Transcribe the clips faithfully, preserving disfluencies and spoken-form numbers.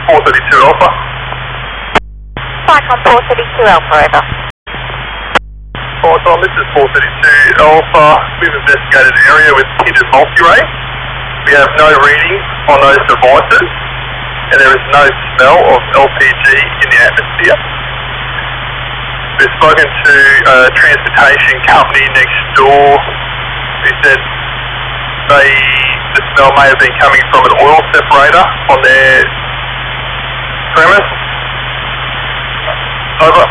four thirty-two Alpha. Cyclone four thirty-two Alpha, over. Cyclone, this is four thirty-two Alpha. We've investigated an area with tinted multi-ray. We have no reading on those devices, and there is no smell of L P G in the atmosphere. We've spoken to a transportation company next door who said they, the smell may have been coming from an oil separator on their premise. Over.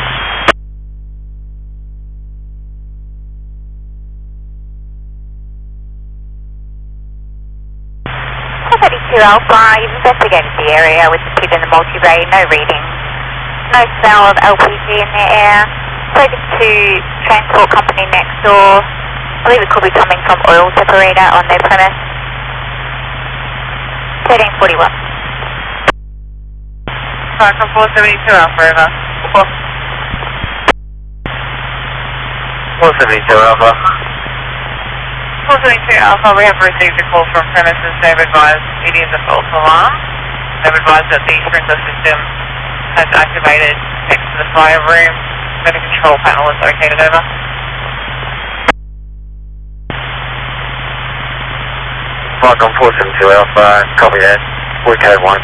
four thirty-two Alpha, you've investigated the area with the pit and the multi-ray, no reading. No smell of L P G in the air. Spoken to transport company next door. I believe it could be coming from oil separator on their premise. thirteen forty-one. Cyclone four seventy-two Alpha, over. four seventy-two Alpha. four seventy-two Alpha, we have received a call from premises. They've advised it is a false alarm. They've advised that the sprinkler system has activated next to the fire room. Where the control panel is located, over. Cyclone four seventy-two Alpha, copy that. We're code one.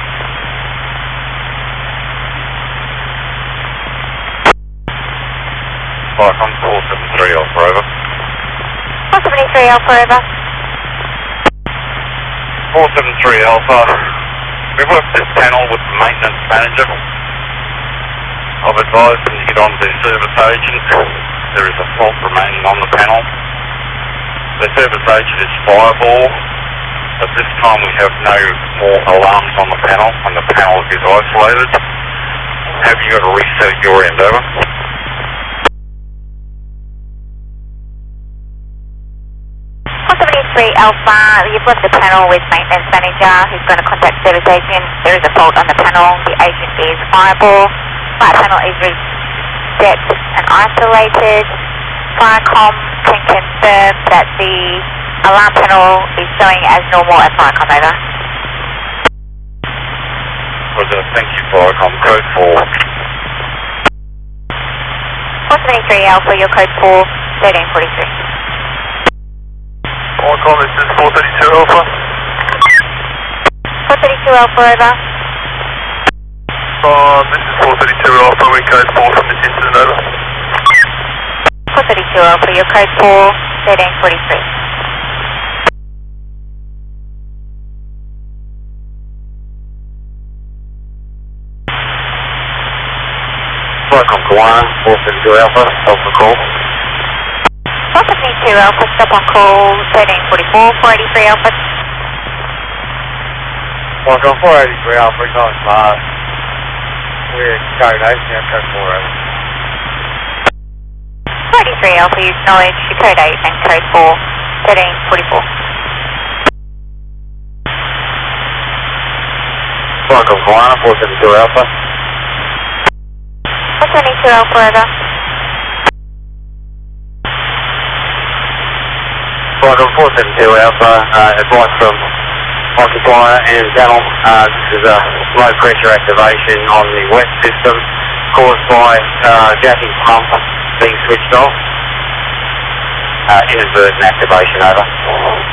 Cyclone four seventy-three Alpha, over. four seventy-three Alpha, over. four seventy-three Alpha. We've worked this panel with the maintenance manager. I've advised them to get on to service agent. There is a fault remaining on the panel. The service agent is Fireball. At this time we have no more alarms on the panel and the panel is isolated. Have you got to reset at your end, over? four seventy-three Alpha, you've left the panel with maintenance manager who's going to contact service agent. There is a fault on the panel. The agent is Fireball. Fire panel is reset and isolated. Firecom can confirm that the alarm panel is showing as normal at Firecom, over. Roger, thank you, Firecom. Code four. four seventy-three Alpha, your code four, thirteen forty-three. Firecom, this is four thirty-two Alpha. four thirty-two Alpha, over. Um, this is four thirty-two Alpha, we code four from this incident, over. four thirty-two Alpha, your code four, thirteen forty-three. Cyclone Kawana, four seventy-two Alpha, Alpha call. four seventy-two Alpha, stop on call, thirteen forty-four, four eighty-three Alpha. Cyclone four eighty-three Alpha, nice smart. We're code eight, now code four, over. four eighty-three Alpha, you acknowledge your code eight and code four, thirteen forty-four. Cyclone Kawana, four seventy-two Alpha. four seventy-two Alpha, over. Cyclone four seventy-two Alpha, uh, advice from occupier and panel. Uh, this is a low pressure activation on the wet system caused by uh, jacking pump being switched off. Uh, inadvertent activation, over.